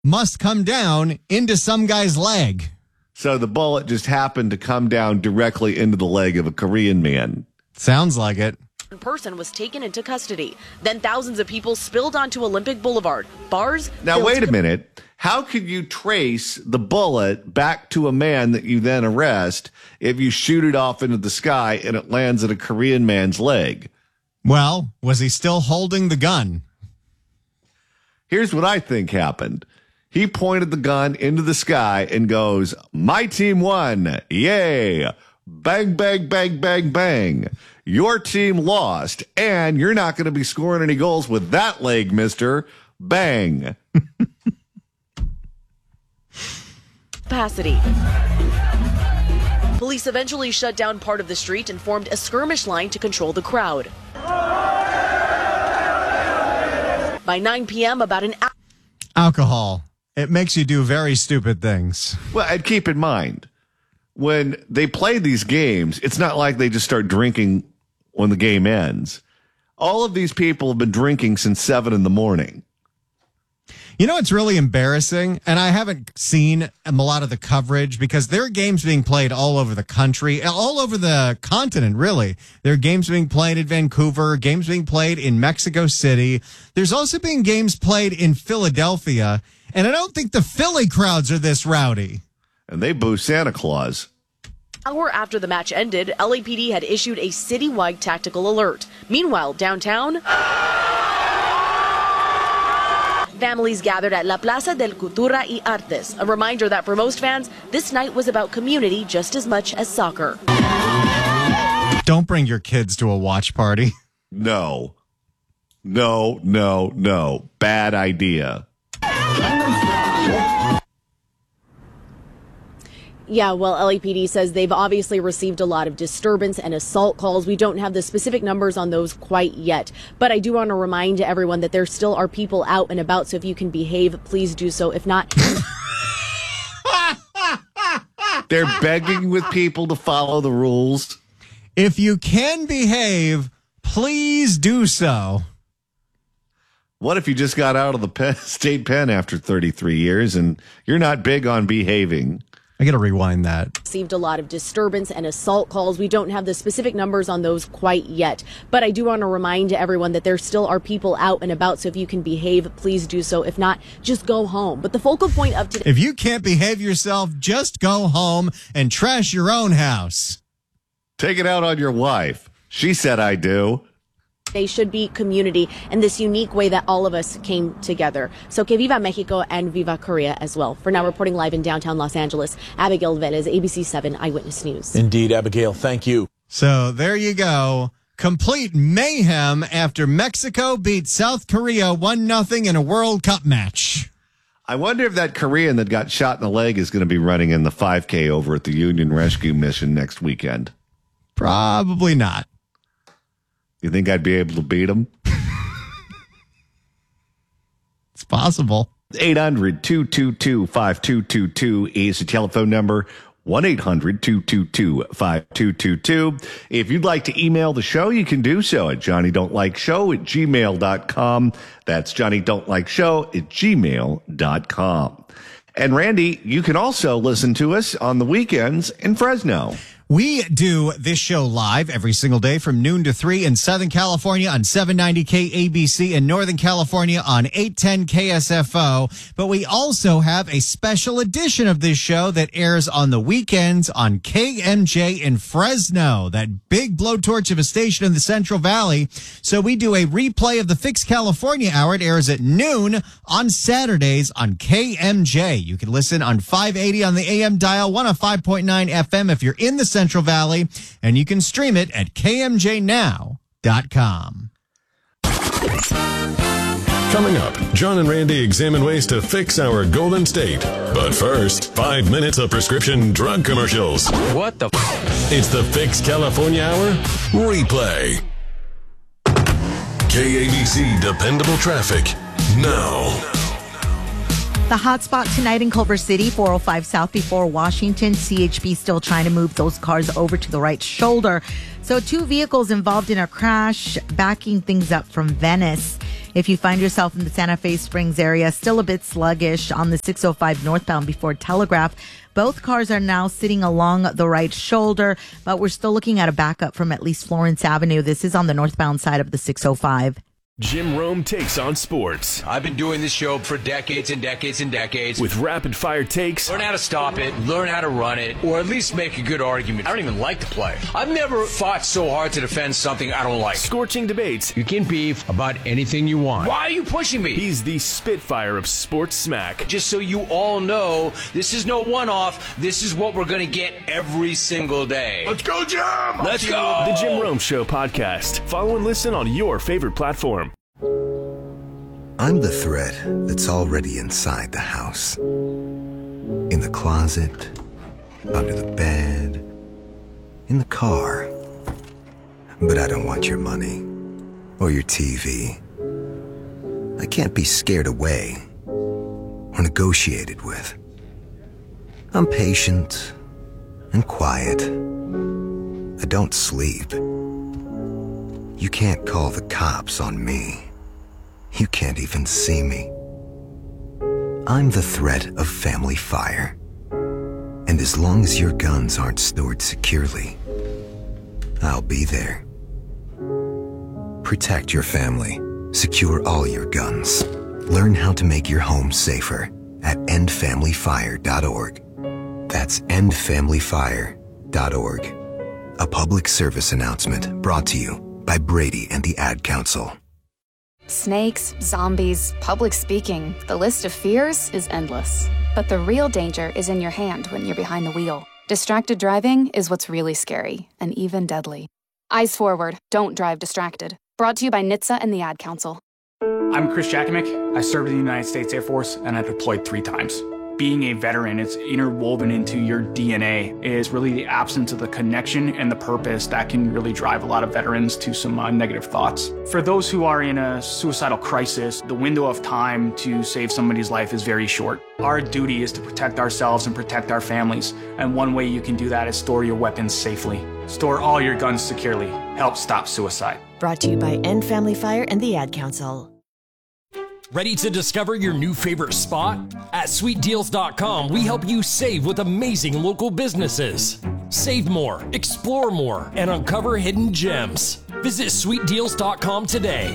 must come down into some guy's leg. So the bullet just happened to come down directly into the leg of a Korean man. Sounds like it. Person was taken into custody. Then thousands of people spilled onto Olympic Boulevard. Bars. Now, wait a minute. How could you trace the bullet back to a man that you then arrest if you shoot it off into the sky and it lands at a Korean man's leg? Well, was he still holding the gun? Here's what I think happened. He pointed the gun into the sky and goes, "My team won. Yay. Bang, bang, bang, bang, bang. Your team lost, and you're not going to be scoring any goals with that leg, mister. Bang." Capacity. Police eventually shut down part of the street and formed a skirmish line to control the crowd. By 9 p.m., about an hour. Alcohol. It makes you do very stupid things. Well, and keep in mind, when they play these games, it's not like they just start drinking when the game ends. All of these people have been drinking since 7 in the morning. You know, it's really embarrassing, and I haven't seen a lot of the coverage because there are games being played all over the country, all over the continent, really. There are games being played in Vancouver, games being played in Mexico City. There's also been games played in Philadelphia, and I don't think the Philly crowds are this rowdy. And they boo Santa Claus. Hour after the match ended, LAPD had issued a citywide tactical alert. Meanwhile, downtown, families gathered at La Plaza del Cultura y Artes. A reminder that for most fans, this night was about community just as much as soccer. Don't bring your kids to a watch party. No. No, no, no. Bad idea. Yeah, well, LAPD says they've obviously received a lot of disturbance and assault calls. We don't have the specific numbers on those quite yet. But I do want to remind everyone that there still are people out and about. So if you can behave, please do so. If not, they're begging with people to follow the rules. If you can behave, please do so. What if you just got out of the state pen after 33 years and you're not big on behaving? I got to rewind that. Received a lot of disturbance and assault calls. We don't have the specific numbers on those quite yet. But I do want to remind everyone that there still are people out and about. So if you can behave, please do so. If not, just go home. But the focal point of today. If you can't behave yourself, just go home and trash your own house. Take it out on your wife. She said I do. They should be community and this unique way that all of us came together. So que viva Mexico and viva Korea as well. For now, reporting live in downtown Los Angeles, Abigail Velez, ABC 7 Eyewitness News. Indeed, Abigail, thank you. So there you go. Complete mayhem after Mexico beat South Korea 1-0 in a World Cup match. I wonder if that Korean that got shot in the leg is going to be running in the 5K over at the Union Rescue Mission next weekend. Probably not. You think I'd be able to beat him? It's possible. 800-222-5222 is the telephone number. 1-800-222-5222. If you'd like to email the show, you can do so at johnnydon'tlikeshow@gmail.com. That's johnnydon'tlikeshow@gmail.com. And Randy, you can also listen to us on the weekends in Fresno. We do this show live every single day from noon to 3 in Southern California on 790 KABC and Northern California on 810 KSFO. But we also have a special edition of this show that airs on the weekends on KMJ in Fresno, that big blowtorch of a station in the Central Valley. So we do a replay of the Fix California Hour. It airs at noon on Saturdays on KMJ. You can listen on 580 on the AM dial, 105.9 FM if you're in the Central Valley, and you can stream it at kmjnow.com. Coming up, John and Randy examine ways to fix our Golden State. But first, 5 minutes of prescription drug commercials. What the It's the Fix California Hour replay. KABC Dependable Traffic now. The hot spot tonight in Culver City, 405 South before Washington. CHP still trying to move those cars over to the right shoulder. So 2 vehicles involved in a crash, backing things up from Venice. If you find yourself in the Santa Fe Springs area, still a bit sluggish on the 605 northbound before Telegraph. Both cars are now sitting along the right shoulder, but we're still looking at a backup from at least Florence Avenue. This is on the northbound side of the 605. Jim Rome takes on sports. I've been doing this show for decades and decades and decades. With rapid-fire takes. Learn how to stop it, learn how to run it, or at least make a good argument. I don't even like to play. I've never fought so hard to defend something I don't like. Scorching debates. You can beef about anything you want. Why are you pushing me? He's the Spitfire of sports smack. Just so you all know, this is no one-off. This is what we're going to get every single day. Let's go, Jim! Let's go! The Jim Rome Show podcast. Follow and listen on your favorite platform. I'm the threat that's already inside the house. In the closet, under the bed, in the car. But I don't want your money or your TV. I can't be scared away or negotiated with. I'm patient and quiet. I don't sleep. You can't call the cops on me. You can't even see me. I'm the threat of family fire. And as long as your guns aren't stored securely, I'll be there. Protect your family. Secure all your guns. Learn how to make your home safer at endfamilyfire.org. That's endfamilyfire.org. A public service announcement brought to you by Brady and the Ad Council. Snakes, zombies, public speaking. The list of fears is endless. But the real danger is in your hand when you're behind the wheel. Distracted driving is what's really scary and even deadly. Eyes forward. Don't drive distracted. Brought to you by NHTSA and the Ad Council. I'm Chris Jakomick. I served in the United States Air Force and I deployed 3 times. Being a veteran, it's interwoven into your DNA, is really the absence of the connection and the purpose that can really drive a lot of veterans to some negative thoughts. For those who are in a suicidal crisis, the window of time to save somebody's life is very short. Our duty is to protect ourselves and protect our families, and one way you can do that is store your weapons safely. Store all your guns securely. Help stop suicide. Brought to you by End Family Fire and the Ad Council. Ready to discover your new favorite spot? At sweetdeals.com, we help you save with amazing local businesses. Save more, explore more, and uncover hidden gems. Visit sweetdeals.com today.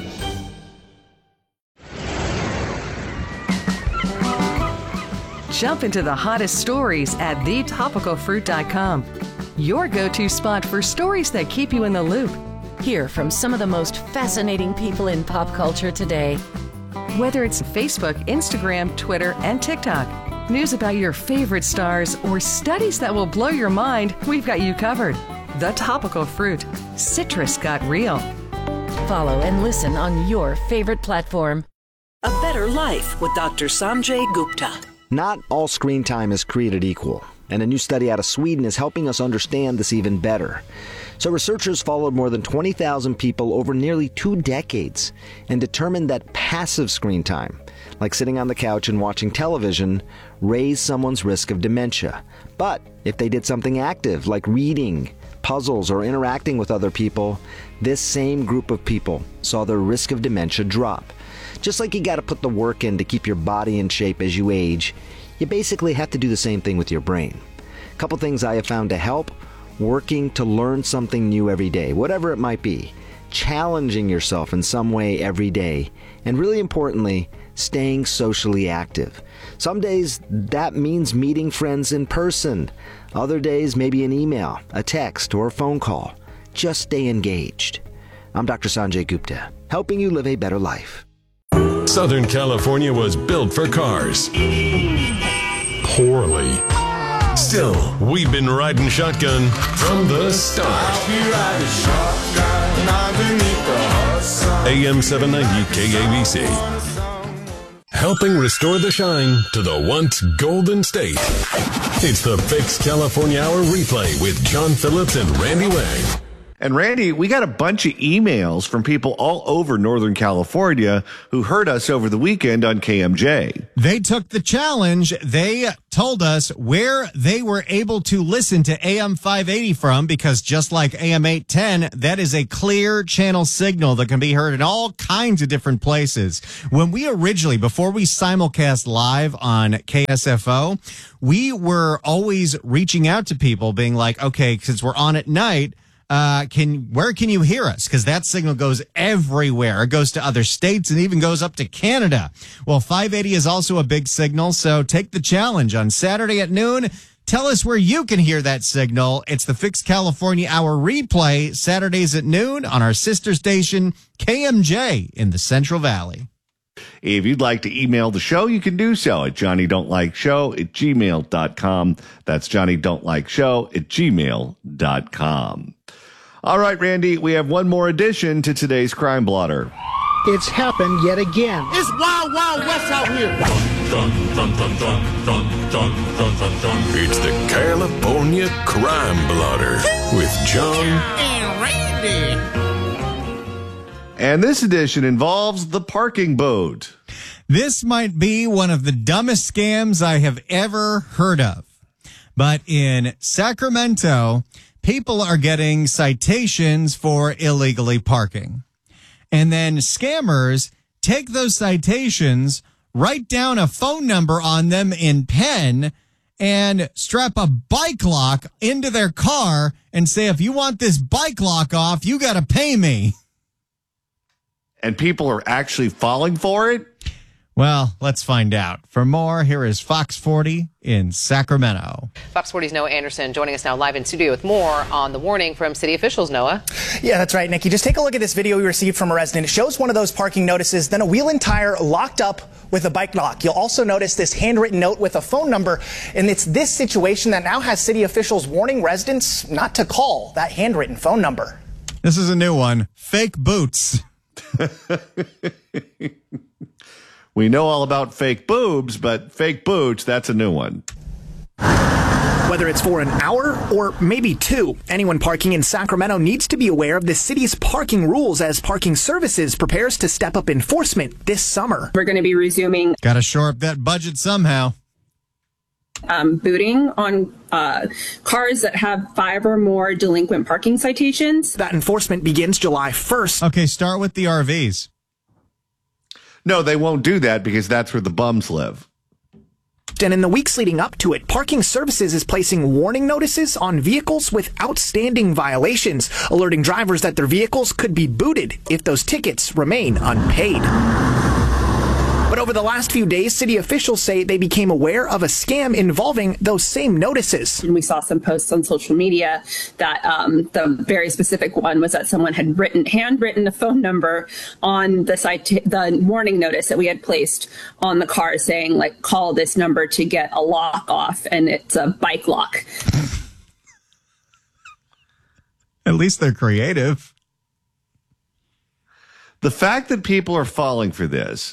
Jump into the hottest stories at thetopicalfruit.com. Your go-to spot for stories that keep you in the loop. Hear from some of the most fascinating people in pop culture today. Whether it's Facebook, Instagram, Twitter, and TikTok, news about your favorite stars, or studies that will blow your mind, we've got you covered. The Topical Fruit. Citrus got real. Follow and listen on your favorite platform. A Better Life with Dr. Sanjay Gupta. Not all screen time is created equal, and a new study out of Sweden is helping us understand this even better. So researchers followed more than 20,000 people over nearly 2 decades and determined that passive screen time, like sitting on the couch and watching television, raised someone's risk of dementia. But if they did something active, like reading, puzzles, or interacting with other people, this same group of people saw their risk of dementia drop. Just like you got to put the work in to keep your body in shape as you age, you basically have to do the same thing with your brain. A couple things I have found to help: working to learn something new every day, whatever it might be, challenging yourself in some way every day, and really importantly, staying socially active. Some days that means meeting friends in person. Other days, maybe an email, a text, or a phone call. Just stay engaged. I'm Dr. Sanjay Gupta, helping you live a better life. Southern California was built for cars. Poorly. Still, we've been riding shotgun from the start. AM 790 KABC. Helping restore the shine to the once golden state. It's the Fix California Hour replay with John Phillips and Randy Wang. And Randy, we got a bunch of emails from people all over Northern California who heard us over the weekend on KMJ. They took the challenge. They told us where they were able to listen to AM 580 from, because just like AM 810, that is a clear channel signal that can be heard in all kinds of different places. When we originally, before we simulcast live on KSFO, we were always reaching out to people being like, okay, since we're on at night, where can you hear us? Because that signal goes everywhere. It goes to other states and even goes up to Canada. Well, 580 is also a big signal, so take the challenge on Saturday at noon. Tell us where you can hear that signal. It's the Fix California Hour replay, Saturdays at noon on our sister station, KMJ, in the Central Valley. If you'd like to email the show, you can do so at johnnydon'tlikeshow@gmail.com. That's johnnydon'tlikeshow@gmail.com. All right, Randy, we have one more addition to today's Crime Blotter. It's happened yet again. It's Wild Wild West out here. It's the California Crime Blotter with John and Randy. And this edition involves the parking boat. This might be one of the dumbest scams I have ever heard of. But in Sacramento, people are getting citations for illegally parking. And then scammers take those citations, write down a phone number on them in pen, and strap a bike lock into their car and say, if you want this bike lock off, you got to pay me. And people are actually falling for it? Well, let's find out. For more, here is Fox 40 in Sacramento. Fox 40's Noah Anderson joining us now live in studio with more on the warning from city officials. Noah? Yeah, that's right, Nikki. Just take a look at this video we received from a resident. It shows one of those parking notices, then a wheel and tire locked up with a bike lock. You'll also notice this handwritten note with a phone number, and it's this situation that now has city officials warning residents not to call that handwritten phone number. This is a new one. Fake boots. We know all about fake boobs, but fake boots, that's a new one. Whether it's for an hour or maybe two, anyone parking in Sacramento needs to be aware of the city's parking rules as Parking Services prepares to step up enforcement this summer. We're going to be resuming. Got to shore up that budget somehow. Booting on cars that have 5 or more delinquent parking citations. That enforcement begins July 1st. Okay, start with the RVs. No, they won't do that because that's where the bums live. And in the weeks leading up to it, Parking Services is placing warning notices on vehicles with outstanding violations, alerting drivers that their vehicles could be booted if those tickets remain unpaid. But over the last few days, city officials say they became aware of a scam involving those same notices. And we saw some posts on social media that the very specific one was that someone had handwritten a phone number on the warning notice that we had placed on the car saying, like, call this number to get a lock off, and it's a bike lock. At least they're creative. The fact that people are falling for this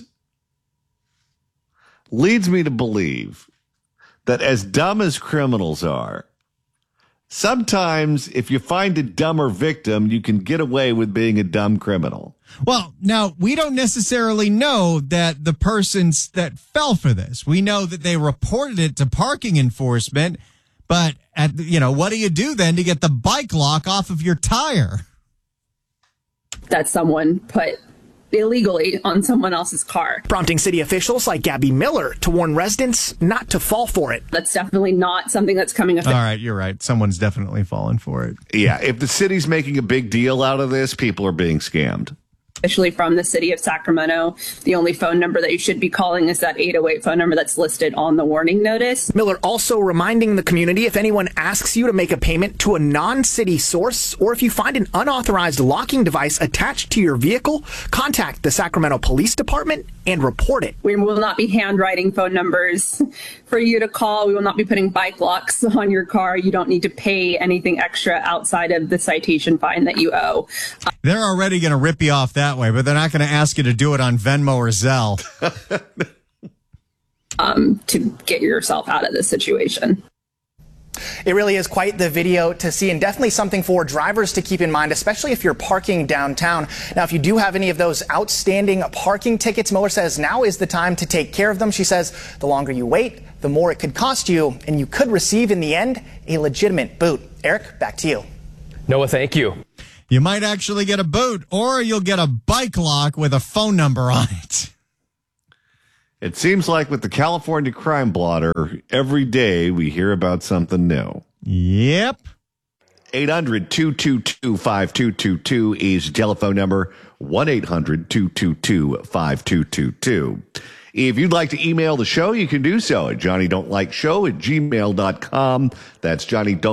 leads me to believe that as dumb as criminals are, sometimes if you find a dumber victim, you can get away with being a dumb criminal. Well, now, we don't necessarily know that the persons that fell for this, we know that they reported it to parking enforcement, but what do you do then to get the bike lock off of your tire? That someone put illegally on someone else's car. Prompting city officials like Gabby Miller to warn residents not to fall for it. That's definitely not something that's coming up. All right, you're right. Someone's definitely fallen for it. Yeah, if the city's making a big deal out of this, people are being scammed. Officially from the city of Sacramento, the only phone number that you should be calling is that 808 phone number that's listed on the warning notice. Miller also reminding the community if anyone asks you to make a payment to a non-city source, or if you find an unauthorized locking device attached to your vehicle, contact the Sacramento Police Department and report it. We will not be handwriting phone numbers for you to call. We will not be putting bike locks on your car. You don't need to pay anything extra outside of the citation fine that you owe. They're already going to rip you off that way, but they're not going to ask you to do it on Venmo or Zelle. To get yourself out of this situation. It really is quite the video to see, and definitely something for drivers to keep in mind, especially if you're parking downtown. Now, if you do have any of those outstanding parking tickets, Miller says now is the time to take care of them. She says the longer you wait, the more it could cost you, and you could receive in the end a legitimate boot. Eric, back to you. Noah, thank you. You might actually get a boot, or you'll get a bike lock with a phone number on it. It seems like with the California Crime Blotter, every day we hear about something new. Yep. 800-222-5222 is the telephone number. 1-800-222-5222. If you'd like to email the show, you can do so at johnnydontlikeshow@gmail.com. That's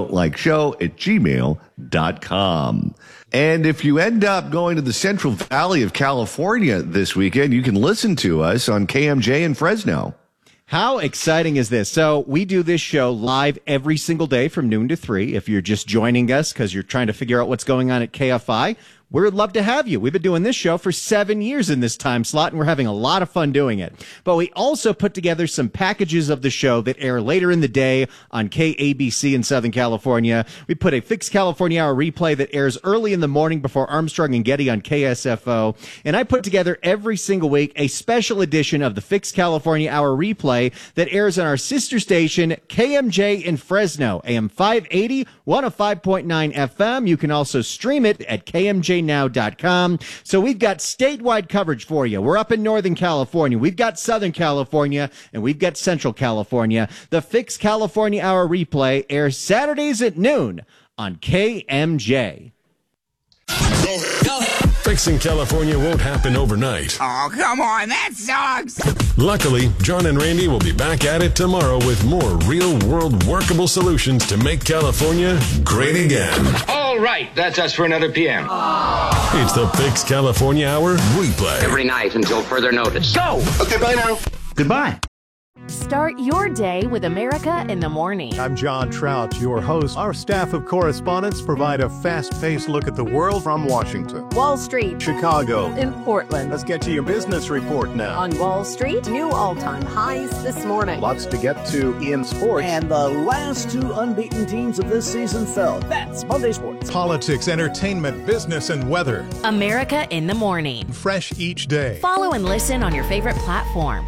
johnnydontlikeshow@gmail.com. And if you end up going to the Central Valley of California this weekend, you can listen to us on KMJ in Fresno. How exciting is this? So we do this show live every single day from noon to 3. If you're just joining us because you're trying to figure out what's going on at KFI, we'd love to have you. We've been doing this show for 7 years in this time slot, and we're having a lot of fun doing it. But we also put together some packages of the show that air later in the day on KABC in Southern California. We put a Fix California Hour replay that airs early in the morning before Armstrong and Getty on KSFO. And I put together every single week a special edition of the Fix California Hour replay that airs on our sister station, KMJ in Fresno, AM 580, 105.9 FM. You can also stream it at KMJ now.com. So we've got statewide coverage for you. We're up in Northern California. We've got Southern California, and we've got Central California. The Fix California Hour replay airs Saturdays at noon on KMJ. Fixing California won't happen overnight. Oh, come on, that sucks. Luckily, John and Randy will be back at it tomorrow with more real-world workable solutions to make California great again. All right, that's us for another PM. It's the Fix California Hour replay. Every night until further notice. Go! Okay, bye now. Goodbye. Start your day with America in the Morning. I'm John Trout, your host. Our staff of correspondents provide a fast-paced look at the world from Washington, Wall Street, Chicago, in Portland. Let's get to your business report now. On Wall Street, new all-time highs this morning. Lots to get to in sports. And the last two unbeaten teams of this season fell. That's Monday Sports. Politics, entertainment, business, and weather. America in the Morning. Fresh each day. Follow and listen on your favorite platform.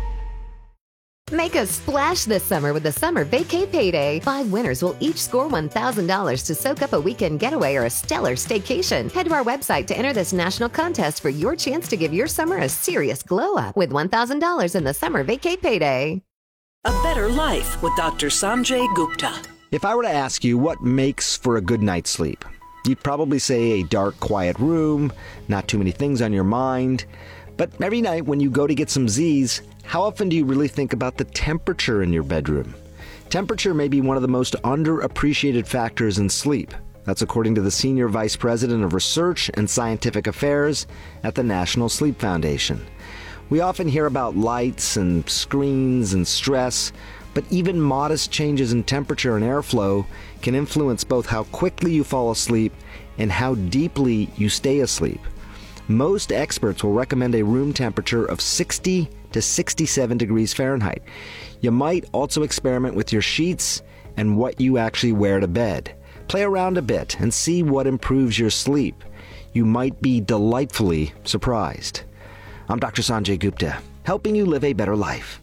Make a splash this summer with the Summer Vacay Payday. 5 winners will each score $1,000 to soak up a weekend getaway or a stellar staycation. Head to our website to enter this national contest for your chance to give your summer a serious glow up with $1,000 in the Summer Vacay Payday. A Better Life with Dr. Sanjay Gupta. If I were to ask you what makes for a good night's sleep, you'd probably say a dark, quiet room, not too many things on your mind. But every night when you go to get some Z's, how often do you really think about the temperature in your bedroom? Temperature may be one of the most underappreciated factors in sleep. That's according to the Senior Vice President of Research and Scientific Affairs at the National Sleep Foundation. We often hear about lights and screens and stress, but even modest changes in temperature and airflow can influence both how quickly you fall asleep and how deeply you stay asleep. Most experts will recommend a room temperature of 60 to 67 degrees Fahrenheit. You might also experiment with your sheets and what you actually wear to bed. Play around a bit and see what improves your sleep. You might be delightfully surprised. I'm Dr. Sanjay Gupta, helping you live a better life.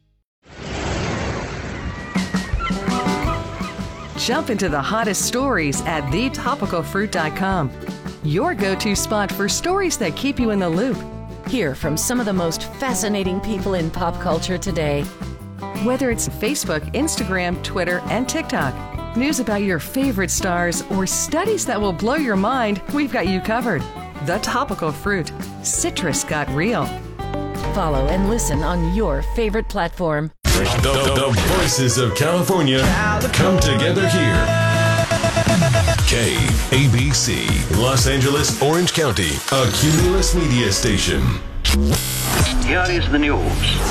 Jump into the hottest stories at thetopicalfruit.com. Your go-to spot for stories that keep you in the loop. Hear from some of the most fascinating people in pop culture today. Whether it's Facebook, Instagram, Twitter, and TikTok, news about your favorite stars, or studies that will blow your mind, we've got you covered. The Topical Fruit. Citrus got real. Follow and listen on your favorite platform. The voices of California come together here. KABC, Los Angeles, Orange County, a Cumulus media station. Here is the news.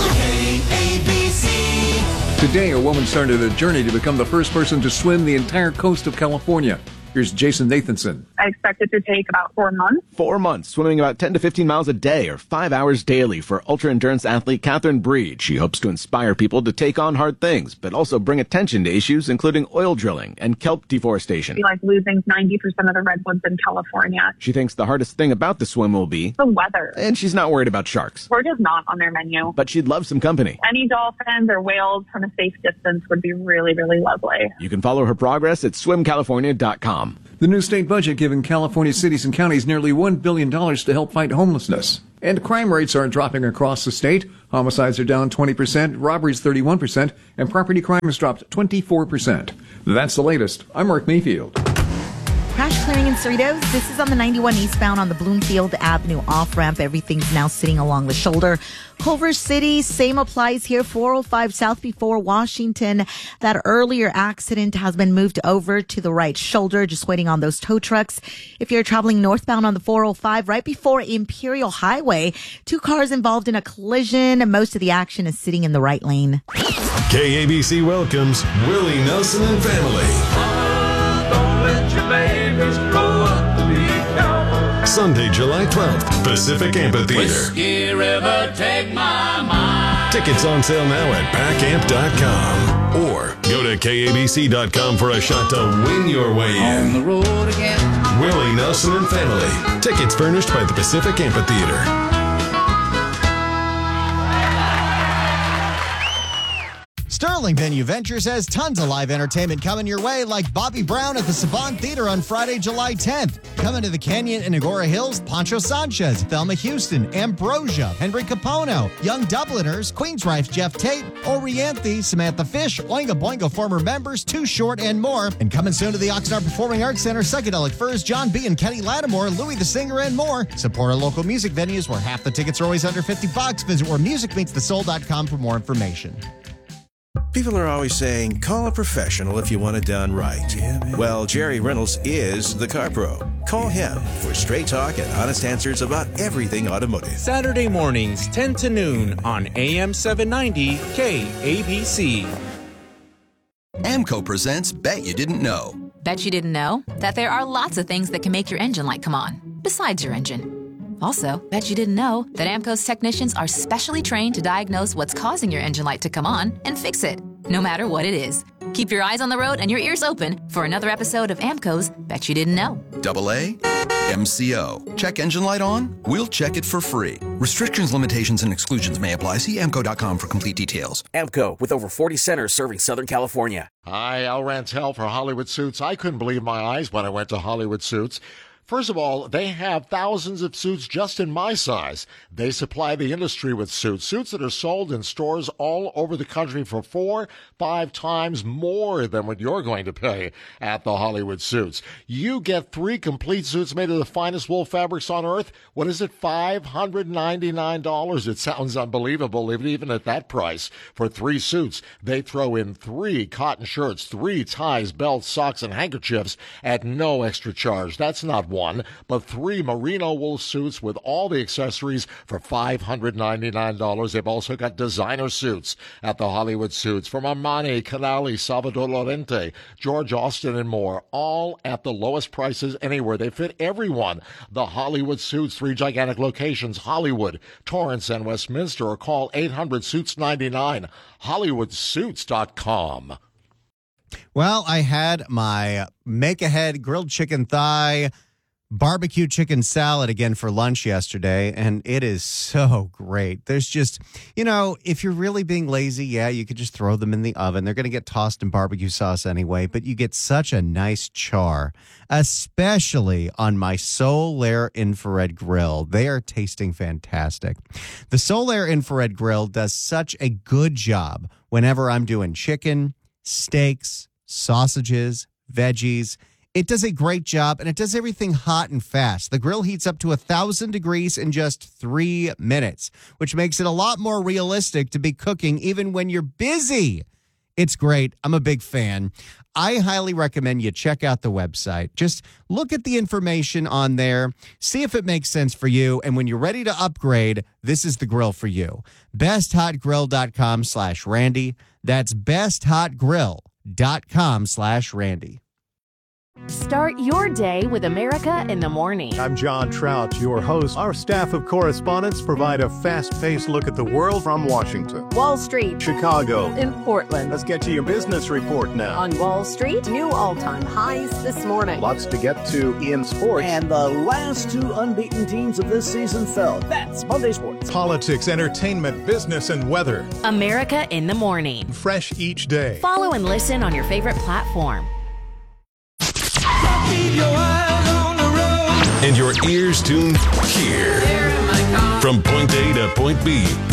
KABC. Today, a woman started a journey to become the first person to swim the entire coast of California. Here's Jason Nathanson. I expect it to take about 4 months. 4 months, swimming about 10 to 15 miles a day or 5 hours daily for ultra-endurance athlete Catherine Breed. She hopes to inspire people to take on hard things, but also bring attention to issues including oil drilling and kelp deforestation. Like losing 90% of the redwoods in California. She thinks the hardest thing about the swim will be the weather. And she's not worried about sharks. We're just not on their menu. But she'd love some company. Any dolphins or whales from a safe distance would be really, really lovely. You can follow her progress at swimcalifornia.com. The new state budget giving California cities and counties nearly $1 billion to help fight homelessness. And crime rates are dropping across the state. Homicides are down 20%, robberies 31%, and property crime has dropped 24%. That's the latest. I'm Mark Mayfield. Crash clearing in Cerritos. This is on the 91 eastbound on the Bloomfield Avenue off-ramp. Everything's now sitting along the shoulder. Culver City, same applies here. 405 south before Washington. That earlier accident has been moved over to the right shoulder, just waiting on those tow trucks. If you're traveling northbound on the 405, right before Imperial Highway, 2 cars involved in a collision. Most of the action is sitting in the right lane. KABC welcomes Willie Nelson and family. Sunday, July 12th, Pacific Amphitheater. Whiskey River, take my mind. Tickets on sale now at packamp.com or go to KABC.com for a shot to win your way in. On the road again. Willie Nelson and family. Tickets furnished by the Pacific Amphitheater. Sterling Venue Ventures has tons of live entertainment coming your way, like Bobby Brown at the Savant Theater on Friday, July 10th. Coming to the Canyon in Agora Hills, Pancho Sanchez, Thelma Houston, Ambrosia, Henry Capono, Young Dubliners, Queensrife's Jeff Tate, Orianthe, Samantha Fish, Oingo Boingo former members, Too Short, and more. And coming soon to the Oxnard Performing Arts Center, Psychedelic Furs, John B. and Kenny Lattimore, Louis the Singer, and more. Support our local music venues where half the tickets are always under $50. Visit wheremusicmeetsthesoul.com for more information. People are always saying, call a professional if you want it done right. Well, Jerry Reynolds is the car pro. Call him for straight talk and honest answers about everything automotive. Saturday mornings, 10 to noon on AM 790 KABC. AMCO presents Bet You Didn't Know. Bet you didn't know that there are lots of things that can make your engine light come on, besides your engine. Also, bet you didn't know that AMCO's technicians are specially trained to diagnose what's causing your engine light to come on and fix it, no matter what it is. Keep your eyes on the road and your ears open for another episode of AMCO's Bet You Didn't Know. AA MCO. Check engine light on? We'll check it for free. Restrictions, limitations, and exclusions may apply. See AMCO.com for complete details. AMCO, with over 40 centers serving Southern California. Hi, Al Rantel for Hollywood Suits. I couldn't believe my eyes when I went to Hollywood Suits. First of all, they have thousands of suits just in my size. They supply the industry with suits that are sold in stores all over the country for 4-5 times more than what you're going to pay at the Hollywood Suits. You get 3 complete suits made of the finest wool fabrics on earth. What is it, $599? It sounds unbelievable, even at that price. For 3 suits, they throw in 3 cotton shirts, 3 ties, belts, socks, and handkerchiefs at no extra charge. That's not one, but 3 merino wool suits with all the accessories for $599. They've also got designer suits at the Hollywood Suits from Armani, Canali, Salvador Lorente, George Austin, and more, all at the lowest prices anywhere. They fit everyone. The Hollywood Suits, 3 gigantic locations, Hollywood, Torrance, and Westminster, or call 800-SUITS-99, HollywoodSuits.com. Well, I had my make-ahead grilled chicken thigh barbecue chicken salad again for lunch yesterday, and it is so great. There's just, if you're really being lazy, yeah, you could just throw them in the oven. They're going to get tossed in barbecue sauce anyway, but you get such a nice char, especially on my Solaire infrared grill. They are tasting fantastic. The Solaire infrared grill does such a good job whenever I'm doing chicken, steaks, sausages, veggies. It does a great job, and it does everything hot and fast. The grill heats up to 1,000 degrees in just 3 minutes, which makes it a lot more realistic to be cooking even when you're busy. It's great. I'm a big fan. I highly recommend you check out the website. Just look at the information on there, see if it makes sense for you, and when you're ready to upgrade, this is the grill for you. BestHotGrill.com/Randy. That's BestHotGrill.com/Randy. Start your day with America in the Morning. I'm John Trout, your host. Our staff of correspondents provide a fast-paced look at the world from Washington, Wall Street, Chicago, in Portland. Let's get to your business report now. On Wall Street, new all-time highs this morning. Lots to get to in sports. And the last two unbeaten teams of this season fell. That's Monday Sports. Politics, entertainment, business, and weather. America in the Morning. Fresh each day. Follow and listen on your favorite platform. Keep your eyes on the road. And your ears tuned here. From point A to point B.